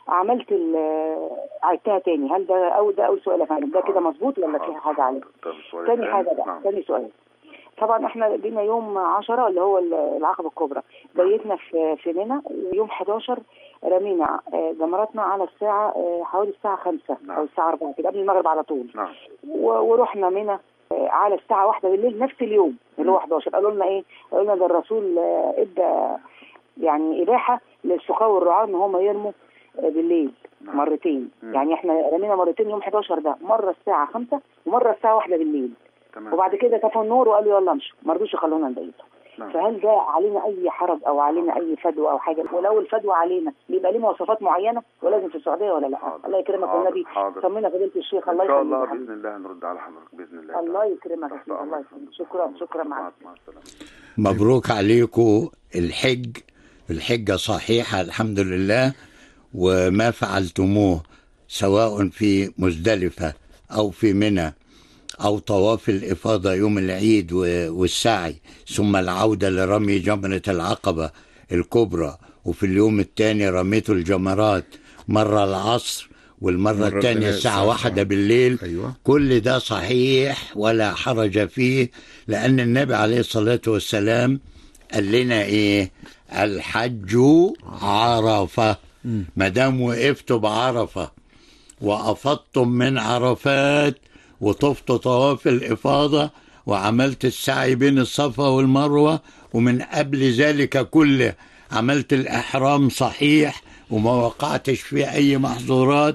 عملت عدتها تاني، هل ده أول سؤال يا فندم، ده كده مظبوط ولا في حاجة عليه؟ تاني حاجة بقى، تاني سؤال. طبعا احنا جينا يوم 10 اللي هو العقبة الكبرى، بيتنا في منى، ويوم 11 رمينا جمراتنا على الساعة حوالي الساعة 5 أو الساعة 4 كده قبل المغرب على طول. ورحنا منى على الساعة 1 بالليل نفس اليوم اللي هو 11. قالوا لنا ايه؟ قالوا لنا ده الرسول ادى يعني إباحة للسقاة والرعاة ان هم يرموا بالليل مرتين. يعني احنا رمينا مرتين يوم 11 ده، مرة الساعة 5 ومرة الساعة 1 بالليل. وبعد كده طفوا النور وقالوا يلا امشوا، ما رضوش يخلونا نبيته. فهل ده علينا اي حرج او علينا اي فدوى او حاجه؟ ولو الفدوى علينا بيبقى ليه مواصفات معينه ولازم في السعوديه ولا لا؟ الله يكرمك والنبي، طمنا فضيله الشيخ. الله يكرمك ان شاء الله، باذن الله نرد على حضرتك باذن الله. الله يكرمك يا سيدي، الله يكرمك. شكرا مع السلامه. مبروك عليكم الحج، الحجه صحيحه الحمد لله، وما فعلتموه سواء في مزدلفه او في منى أو طواف الإفاضة يوم العيد والسعي، ثم العودة لرمي جمرة العقبة الكبرى، وفي اليوم الثاني رميتوا الجمرات مرة العصر والمرة الثانية الساعة 1 بالليل. أيوة. كل ده صحيح ولا حرج فيه، لأن النبي عليه الصلاة والسلام قال لنا إيه؟ الحج عرفة. مدام وقفتوا بعرفة وأفضتم من عرفات وطفت طواف الإفاضة وعملت السعي بين الصفا والمروة، ومن قبل ذلك كله عملت الإحرام صحيح وما وقعتش في أي محظورات،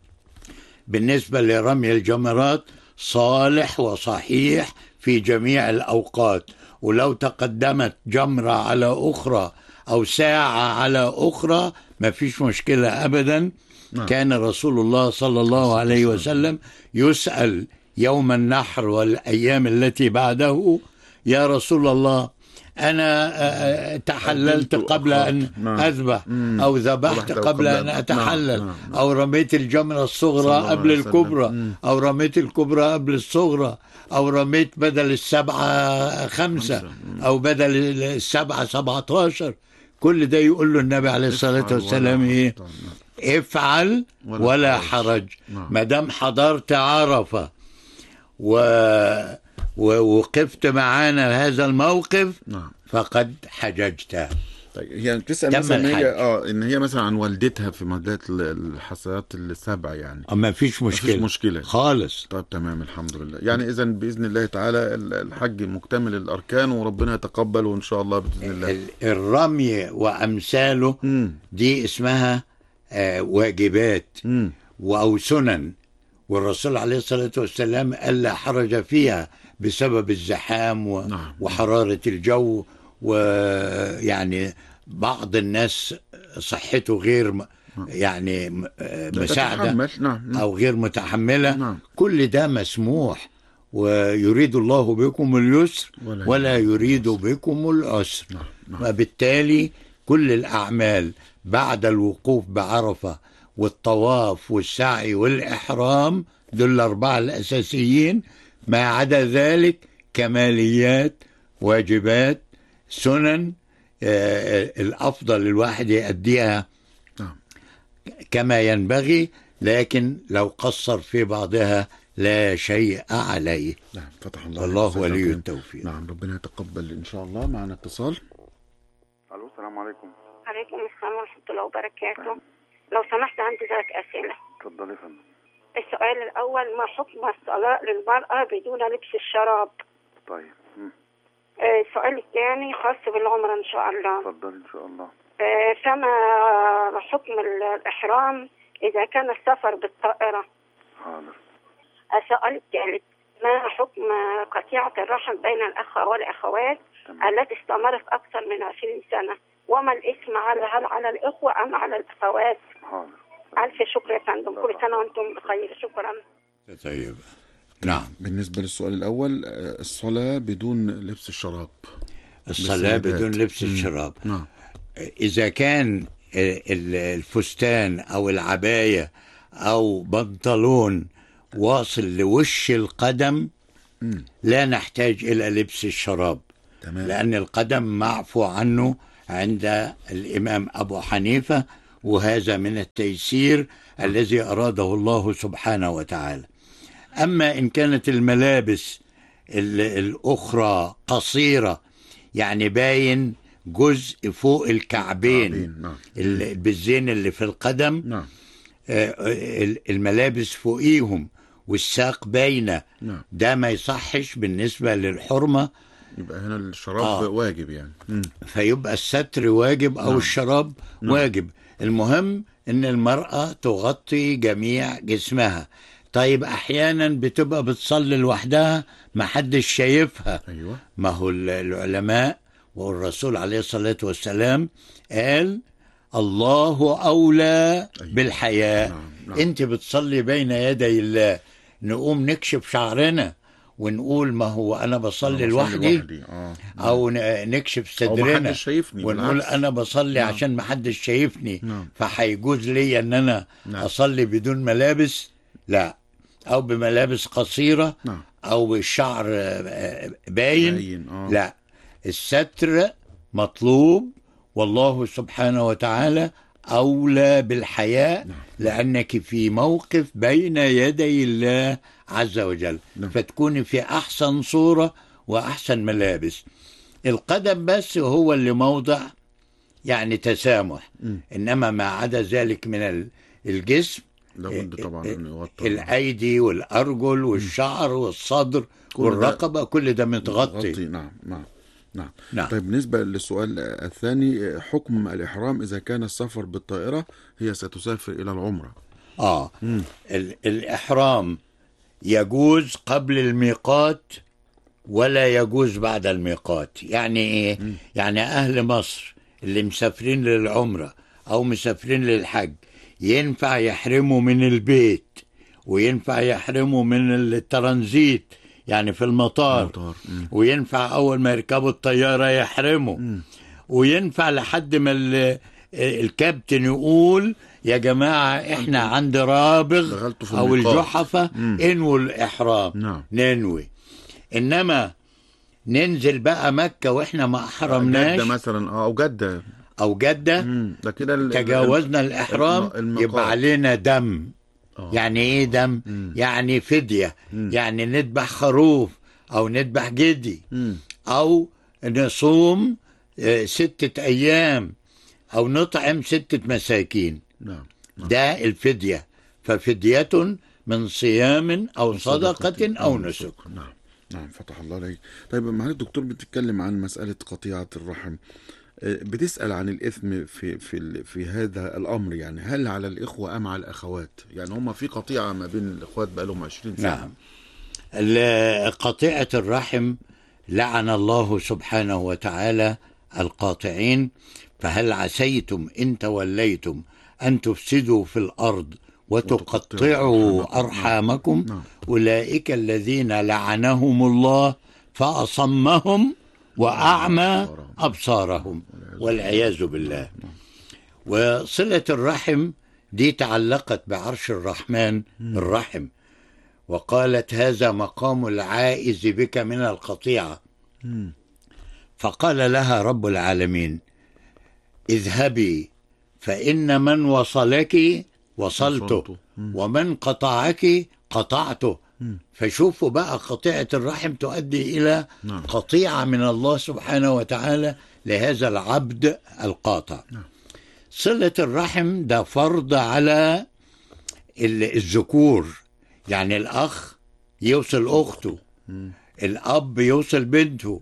بالنسبة لرمي الجمرات صالح وصحيح في جميع الأوقات. ولو تقدمت جمرة على أخرى أو ساعة على أخرى ما فيش مشكلة أبدا. كان رسول الله صلى الله عليه وسلم يسأل يوم النحر والأيام التي بعده: يا رسول الله أنا تحللت قبل أن أذبح، أو ذبحت قبل أن أتحلل، أو رميت الجمرة الصغرى قبل الكبرى، أو رميت الكبرى قبل الصغرى، أو رميت بدل 7 5 أو بدل 7 17. كل ده يقول له النبي عليه الصلاة والسلام إيه؟ افعل ولا حرج. ما دام حضرت عرفة ووقفت معانا هذا الموقف فقد حججت. طيب هي بتسأل مثلا ان هي مثلا عن والدتها في مدة الحصيات السبع، يعني ما فيش مشكلة خالص. طيب تمام الحمد لله. يعني اذا بإذن الله تعالى الحج مكتمل الأركان وربنا يتقبله إن شاء الله بإذن الله. الرمي وأمثاله دي اسمها واجبات أو سنن، والرسول عليه الصلاة والسلام قال لا حرج فيها بسبب الزحام وحرارة الجو، ويعني بعض الناس صحته غير يعني مساعدة أو غير متحملة. كل ده مسموح، ويريد الله بكم اليسر ولا يريد بكم العسر. وبالتالي كل الأعمال بعد الوقوف بعرفة والطواف والسعي والإحرام دول 4 الأساسيين، ما عدا ذلك كماليات واجبات سنن الأفضل الواحد يؤديها كما ينبغي، لكن لو قصر في بعضها لا شيء عليه. نعم فتح الله، والله ولي التوفيق. نعم ربنا يتقبل إن شاء الله. معنا اتصال. الو السلام عليكم. عليكم السلام ورحمة الله وبركاته. لو سمحت عندي 3 أسئلة. اتفضلي يا فندم. السؤال الأول: ما حكم الصلاة للمرأة بدون لبس الشراب؟ طيب. السؤال الثاني خاص بالعمرة إن شاء الله. اتفضلي إن شاء الله. فما حكم الإحرام إذا كان السفر بالطائرة؟ حاضر. السؤال الثالث: ما حكم قطيعة الرحم بين الأخ والأخوات التي استمرت أكثر من 20 سنة؟ وما الإثم هل على الإخوة أم على الأخوات؟ حاضر. ألف شكر يا فندم، كل سنة وأنتم بخير. شكرا. طيب نعم. بالنسبة للسؤال الأول، الصلاة بدون لبس الشراب. الصلاة بدون لبس الشراب. نعم. إذا كان الفستان أو العباية أو بنطلون واصل لوش القدم لا نحتاج إلى لبس الشراب. تمام. لأن القدم معفو عنه عند الإمام أبو حنيفة، وهذا من التيسير الذي أراده الله سبحانه وتعالى. أما إن كانت الملابس الأخرى قصيرة، يعني باين جزء فوق الكعبين، بالزين اللي في القدم، الملابس فوقيهم والساق باينة، ده ما يصحش بالنسبة للحرمة. يبقى هنا الشراب واجب يعني. فيبقى الستر واجب أو الشراب واجب. المهم إن المرأة تغطي جميع جسمها. طيب أحيانا بتبقى بتصلي لوحدها ما حدش شايفها. أيوة. ما هو العلماء والرسول عليه الصلاة والسلام قال الله أولى بالحياء. أنت بتصلي بين يدي الله، نقوم نكشف شعرنا ونقول ما هو أنا بصلي لوحدي، أو نكشف صدرنا ونقول أنا بصلي عشان ما حدش شايفني، فهيجوز لي أن أنا أصلي بدون ملابس؟ لا، أو بملابس قصيرة أو بالشعر باين. لا، الستر مطلوب، والله سبحانه وتعالى أولى بالحياء، لأنك في موقف بين يدي الله عز وجل، فتكوني في أحسن صورة وأحسن ملابس. القدم بس هو اللي موضع يعني تسامح، إنما ما عدا ذلك من الجسم لابد طبعا أن يغطى، الأيدي والأرجل والشعر والصدر والرقبة، كل ده متغطي. نعم. طيب بالنسبة للسؤال الثاني، حكم الإحرام إذا كان السفر بالطائرة هي ستسافر إلى العمرة. الإحرام يجوز قبل الميقات ولا يجوز بعد الميقات. يعني إيه؟ يعني أهل مصر اللي مسافرين للعمرة أو مسافرين للحج ينفع يحرموا من البيت، وينفع يحرموا من الترانزيت يعني في المطار، وينفع أول ما يركبوا الطيارة يحرموا، وينفع لحد ما الكابتن يقول يا جماعة احنا عند رابغ أو الجحفة انووا الإحرام. ننوي. إنما ننزل بقى مكة واحنا ما أحرمناش، جدة مثلا أو جدة ده كده تجاوزنا الإحرام، يبقى علينا دم. يعني ايه دم؟ يعني فدية. يعني نذبح خروف او نذبح جدي، او نصوم 6 أيام، او نطعم 6 مساكين. ده الفدية. ففدية من صيام او صدقة او نسك. نعم فتح الله عليك. طيب معالي الدكتور، بتتكلم عن مسألة قطيعة الرحم، بتسأل عن الإثم في هذا الأمر، يعني هل على الإخوة أم على الأخوات؟ يعني هم في قطيعة ما بين الإخوات بقالهم 20 سنة. نعم. قطيعة الرحم لعن الله سبحانه وتعالى القاطعين، فهل عسيتم إن توليتم أن تفسدوا في الأرض وتقطعوا أرحامكم؟ أولئك الذين لعنهم الله فأصمهم وأعمى أبصارهم والعياذ بالله. وصلة الرحم دي تعلقت بعرش الرحمن الرحم، وقالت هذا مقام العائز بك من القطيعة. فقال لها رب العالمين اذهبي فإن من وصلك وصلته ومن قطعك قطعته. فشوفوا بقى قطيعة الرحم تؤدي إلى قطيعة من الله سبحانه وتعالى لهذا العبد القاطع. صلة الرحم ده فرض على الذكور، يعني الأخ يوصل أخته، الأب يوصل بنته،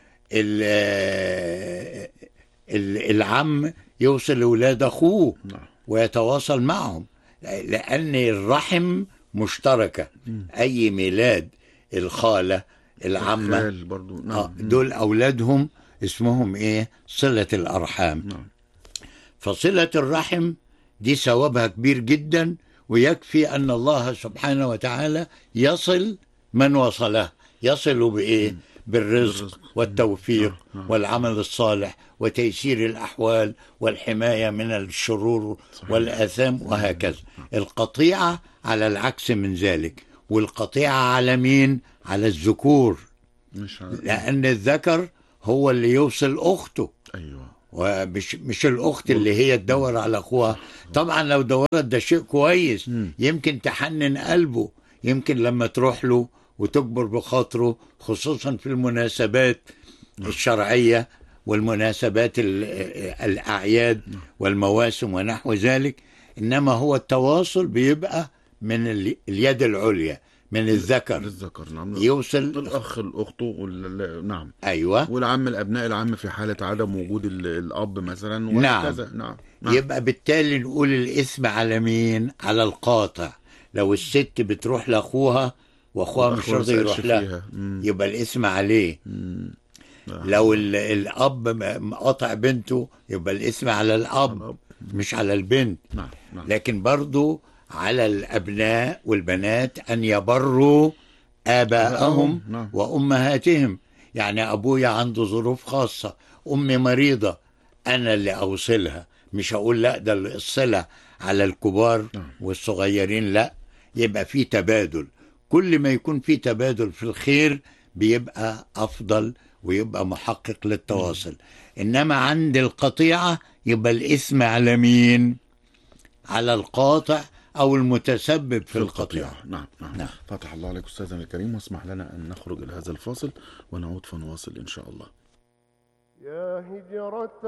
العم يوصل أولاد أخوه ويتواصل معهم، لأن الرحم مشتركة. أي ميلاد الخالة العمة دول أولادهم اسمهم إيه؟ صلة الأرحام. فصلة الرحم دي ثوابها كبير جدا، ويكفي أن الله سبحانه وتعالى يصل من وصله. يصل بإيه؟ بالرزق والتوفيق والعمل الصالح وتيسير الأحوال والحماية من الشرور والآثام وهكذا. القطيعة على العكس من ذلك. والقطيعة على مين؟ على الذكور، لأن الذكر هو اللي يوصل أخته. ومش الأخت اللي هي تدور على أخوها. طبعا لو دورت ده شيء كويس، يمكن تحنن قلبه، يمكن لما تروح له وتكبر بخاطره، خصوصا في المناسبات الشرعية والمناسبات الأعياد والمواسم ونحو ذلك. إنما هو التواصل بيبقى من اليد العليا، من الذكر للذكر، نعم، يوصل الأخ الأخت نعم، أيوة، والعم الأبناء العم في حالة عدم وجود الأب مثلا، وهكذا. نعم. يبقى بالتالي نقول الاسم على مين؟ على القاطع. لو الست بتروح لأخوها وأخوها مش راضي يروح لها، يبقى الاسم عليه. لو الأب قاطع بنته، يبقى الاسم على الأب مش على البنت. نعم. لكن برضو على الأبناء والبنات أن يبروا آباءهم وأمهاتهم. يعني أبويا عنده ظروف خاصة، أمي مريضة، أنا اللي أوصلها، مش هقول لا ده الصلة على الكبار والصغيرين، لا. يبقى في تبادل، كل ما يكون في تبادل في الخير بيبقى أفضل ويبقى محقق للتواصل. إنما عند القطيعة يبقى الاسم على مين؟ على القاطع أو المتسبب في القطيعة. نعم. فتح الله عليك أستاذنا الكريم، واسمح لنا أن نخرج إلى هذا الفاصل ونعود فنواصل إن شاء الله. يا هجرة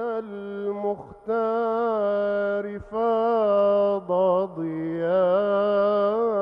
المختار فاض ضياء